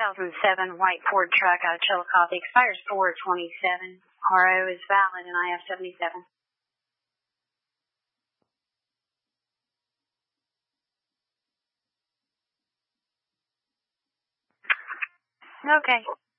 2007 white Ford truck out of Chillicothe, expires 4/27. RO is valid and I have 77. Okay.